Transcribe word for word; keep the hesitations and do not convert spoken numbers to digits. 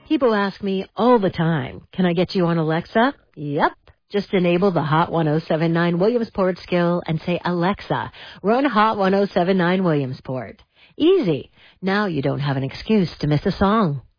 People ask me all the time, can I get you on Alexa? Yep. Just enable the Hot ten seventy-nine Williamsport skill and say, Alexa, run Hot ten seventy-nine Williamsport. Easy. Now you don't have an excuse to miss a song.